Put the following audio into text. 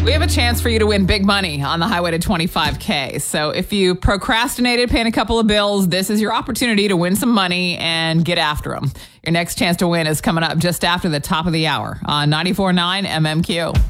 We have a chance for you to win big money on the highway to 25K. So if you procrastinated paying a couple of bills, this is your opportunity to win some money and get after them. Your next chance to win is coming up just after the top of the hour on 94.9 MMQ.